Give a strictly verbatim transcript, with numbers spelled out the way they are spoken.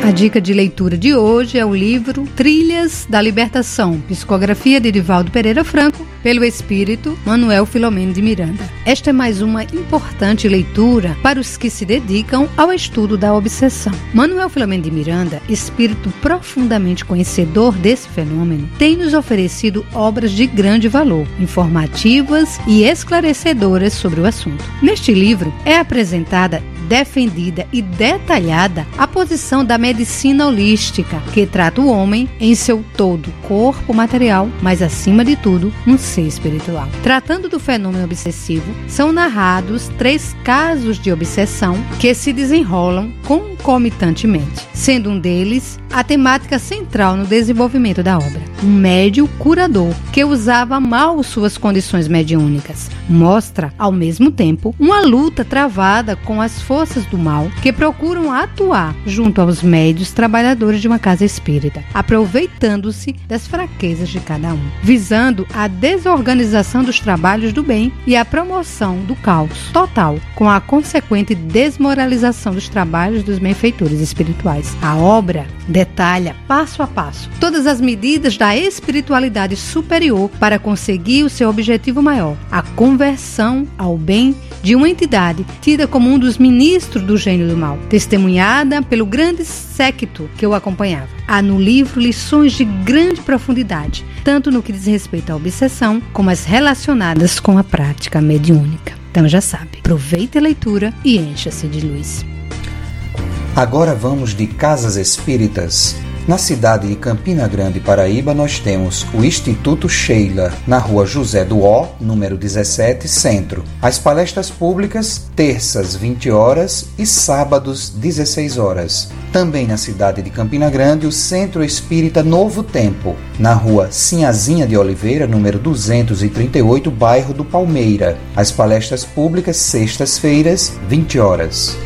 A dica de leitura de hoje é o livro Trilhas da Libertação, psicografia de Divaldo Pereira Franco, pelo espírito Manuel Filomeno de Miranda. Esta é mais uma importante leitura para os que se dedicam ao estudo da obsessão. Manuel Filomeno de Miranda, espírito profundamente conhecedor desse fenômeno, tem nos oferecido obras de grande valor, informativas e esclarecedoras sobre o assunto. Neste livro é apresentada, defendida e detalhada a posição da medicina holística, que trata o homem em seu todo, corpo material, mas acima de tudo, um ser espiritual. Tratando do fenômeno obsessivo, são narrados três casos de obsessão que se desenrolam concomitantemente, sendo um deles a temática central no desenvolvimento da obra. Um médium curador que usava mal suas condições mediúnicas mostra, ao mesmo tempo, uma luta travada com as forças do mal que procuram atuar junto aos médios trabalhadores de uma casa espírita, aproveitando-se das fraquezas de cada um, visando a desorganização dos trabalhos do bem e a promoção do caos total, com a consequente desmoralização dos trabalhos dos benfeitores espirituais. A obra detalha, passo a passo, todas as medidas da espiritualidade superior para conseguir o seu objetivo maior, a conversão ao bem de uma entidade tida como um dos ministros do gênio do mal, testemunhada pelo grande séquito que o acompanhava. Há no livro lições de grande profundidade, tanto no que diz respeito à obsessão, como as relacionadas com a prática mediúnica. Então já sabe, aproveite a leitura e encha-se de luz. Agora vamos de casas espíritas. Na cidade de Campina Grande, Paraíba, nós temos o Instituto Sheila, na rua José do Ó, número dezessete, Centro. As palestras públicas, terças, vinte horas e sábados, dezesseis horas. Também na cidade de Campina Grande, o Centro Espírita Novo Tempo, na rua Sinhazinha de Oliveira, número duzentos e trinta e oito, bairro do Palmeira. As palestras públicas, sextas-feiras, vinte horas.